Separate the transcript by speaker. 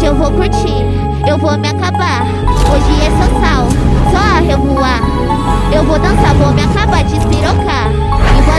Speaker 1: Hoje eu vou curtir, eu vou me acabar. Hoje é só sal, só a revoar. Eu vou dançar, vou me acabar.